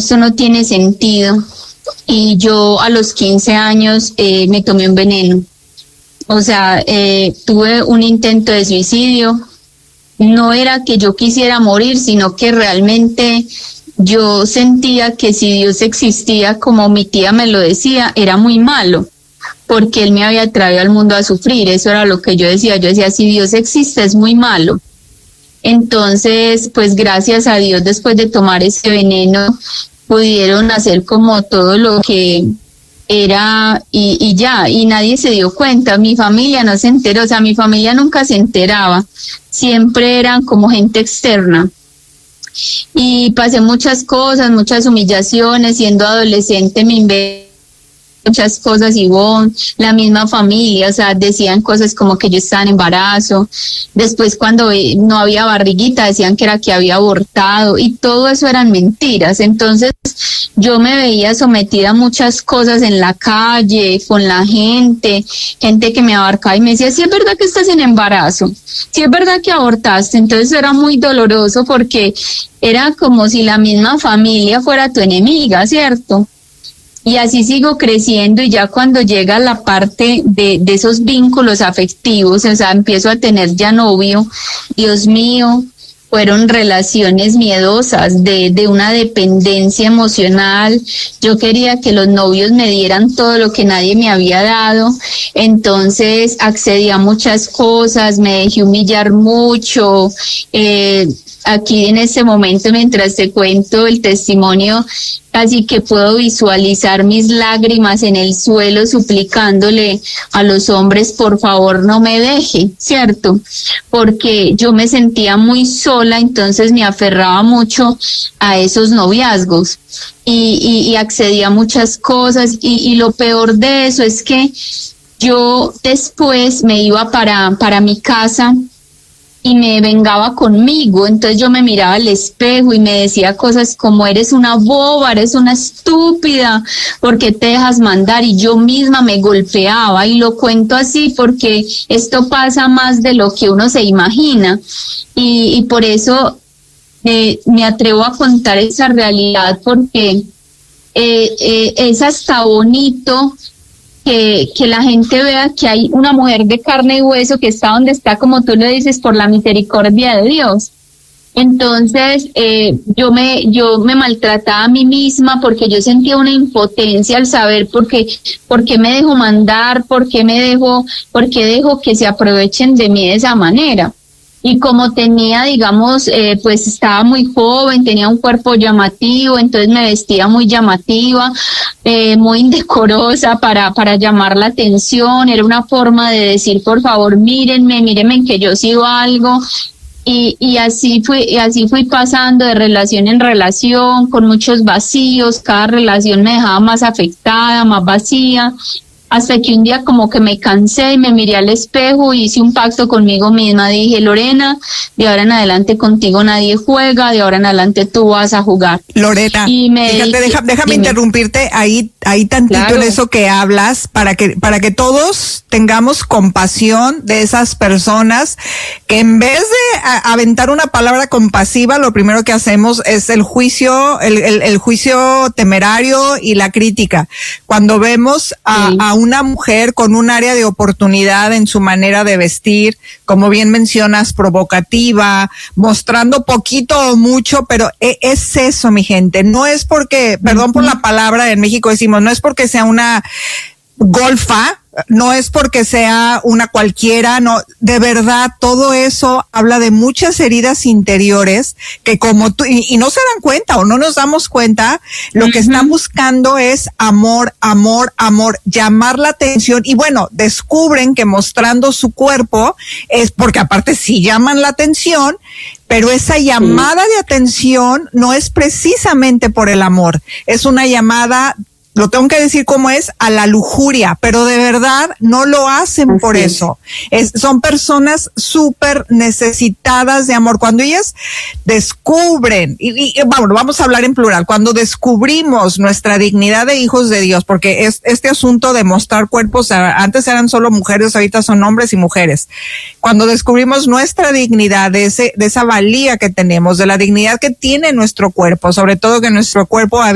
esto no tiene sentido. Y yo a los 15 años me tomé un veneno. O sea, tuve un intento de suicidio. No era que yo quisiera morir, sino que realmente yo sentía que si Dios existía, como mi tía me lo decía, era muy malo, porque Él me había traído al mundo a sufrir. Eso era lo que yo decía. Yo decía, si Dios existe, es muy malo. Entonces, pues gracias a Dios, después de tomar ese veneno, pudieron hacer como todo lo que era y ya, y nadie se dio cuenta. Mi familia no se enteró, o sea, mi familia nunca se enteraba, siempre eran como gente externa. Y pasé muchas cosas, muchas humillaciones. Siendo adolescente me inventé muchas cosas, Ivonne, la misma familia, o sea, decían cosas como que yo estaba en embarazo. Después, cuando no había barriguita, decían que era que había abortado, y todo eso eran mentiras. Entonces yo me veía sometida a muchas cosas en la calle, con la gente que me abarcaba y me decía, sí es verdad que estás en embarazo, sí es verdad que abortaste. Entonces era muy doloroso, porque era como si la misma familia fuera tu enemiga, ¿cierto? Y así sigo creciendo, y ya cuando llega la parte de esos vínculos afectivos, o sea, empiezo a tener ya novio, Dios mío, fueron relaciones miedosas de una dependencia emocional. Yo quería que los novios me dieran todo lo que nadie me había dado, entonces accedí a muchas cosas, me dejé humillar mucho. Aquí en este momento, mientras te cuento el testimonio, casi que puedo visualizar mis lágrimas en el suelo suplicándole a los hombres, por favor no me deje, ¿cierto? Porque yo me sentía muy sola, entonces me aferraba mucho a esos noviazgos y accedí a muchas cosas, y lo peor de eso es que yo después me iba para mi casa y me vengaba conmigo. Entonces yo me miraba al espejo y me decía cosas como, eres una boba, eres una estúpida, ¿por qué te dejas mandar? Y yo misma me golpeaba, y lo cuento así porque esto pasa más de lo que uno se imagina, y por eso me atrevo a contar esa realidad, porque es hasta bonito que la gente vea que hay una mujer de carne y hueso que está donde está, como tú lo dices, por la misericordia de Dios. Entonces, yo me maltrataba a mí misma, porque yo sentía una impotencia al saber por qué me dejo mandar, por qué dejo que se aprovechen de mí de esa manera. Y como tenía, digamos, pues estaba muy joven, tenía un cuerpo llamativo, entonces me vestía muy llamativa, muy indecorosa para llamar la atención. Era una forma de decir, por favor, mírenme que yo sí valgo. Y así fui pasando de relación en relación, con muchos vacíos. Cada relación me dejaba más afectada, más vacía, hasta que un día como que me cansé y me miré al espejo y hice un pacto conmigo misma. Dije, Lorena, de ahora en adelante contigo nadie juega, de ahora en adelante tú vas a jugar. Lorena, y déjame interrumpirte ahí tantito, claro, en eso que hablas, para que todos tengamos compasión de esas personas que, en vez de aventar una palabra compasiva, lo primero que hacemos es el juicio, el juicio temerario y la crítica. Cuando vemos a una mujer con un área de oportunidad en su manera de vestir, como bien mencionas, provocativa, mostrando poquito o mucho, pero es eso, mi gente. No es porque, perdón por la palabra, en México decimos, no es porque sea una golfa, no es porque sea una cualquiera, no, de verdad, todo eso habla de muchas heridas interiores que, como tú, y no se dan cuenta o no nos damos cuenta, lo que están buscando es amor, llamar la atención, y bueno, descubren que mostrando su cuerpo es porque aparte sí llaman la atención, pero esa llamada de atención no es precisamente por el amor, es una llamada, lo tengo que decir como es, a la lujuria, pero de verdad no lo hacen por eso. Son personas súper necesitadas de amor. Cuando ellas descubren, y vamos a hablar en plural, cuando descubrimos nuestra dignidad de hijos de Dios, porque este asunto de mostrar cuerpos, antes eran solo mujeres, ahorita son hombres y mujeres. Cuando descubrimos nuestra dignidad, de esa valía que tenemos, de la dignidad que tiene nuestro cuerpo, sobre todo que nuestro cuerpo